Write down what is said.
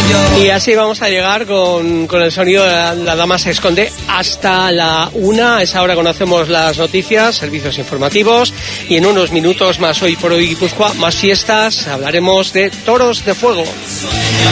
Y así vamos a llegar con el sonido de La Dama se esconde hasta la 1. A esa hora conocemos las noticias, servicios informativos, y en unos minutos más Hoy por Hoy Guipúzcoa, más fiestas, hablaremos de toros de fuego.